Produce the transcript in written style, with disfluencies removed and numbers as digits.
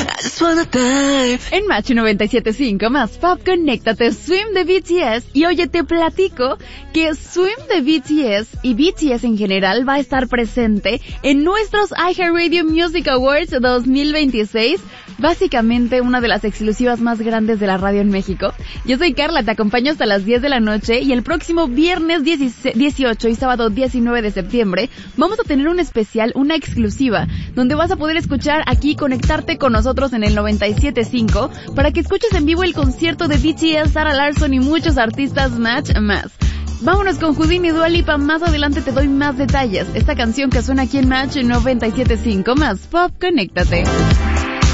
I just wanna dive. En Match 97.5 más Pop, conéctate Swim de BTS. Y oye, te platico que Swim de BTS y BTS en general va a estar presente en nuestros iHeartRadio Music Awards 2026. Básicamente una de las exclusivas más grandes de la radio en México. Yo soy Carla, te acompaño hasta las 10 de la noche y el próximo viernes 18 y sábado 19 de septiembre vamos a tener un especial, una exclusiva, donde vas a poder escuchar aquí, conectarte con nosotros en el 97.5 para que escuches en vivo el concierto de BTS, Sarah Larsson y muchos artistas más. Vámonos con Houdini y Dua Lipa, más adelante te doy más detalles. Esta canción que suena aquí en Match 97.5 más Pop, conéctate.